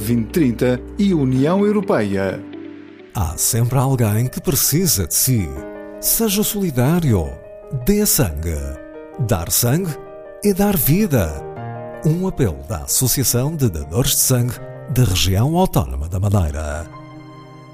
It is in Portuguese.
2030 e União Europeia. Há sempre alguém que precisa de si. Seja solidário. Dê sangue. Dar sangue é dar vida. Um apelo da Associação de Dadores de Sangue da Região Autónoma da Madeira.